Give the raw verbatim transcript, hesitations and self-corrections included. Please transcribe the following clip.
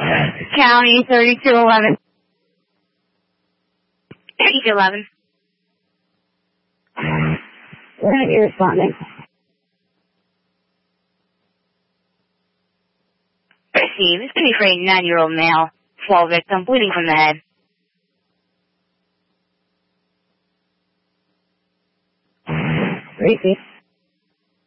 County thirty-two eleven. thirty-two eleven. We're going to be responding. Receive. This could be for a nine-year-old male. Fall victim, bleeding from the head. Receive.